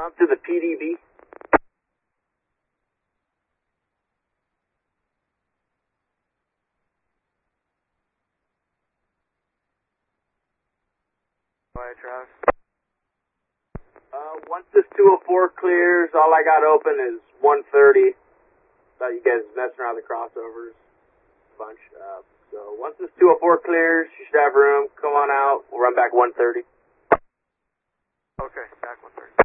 To the PDB. Alright, Travis. Once this 204 clears, all I got open is 130. Thought you guys messing around the crossovers a bunch. So once this 204 clears, you should have room. Come on out. We'll run back 130. Okay, back 130.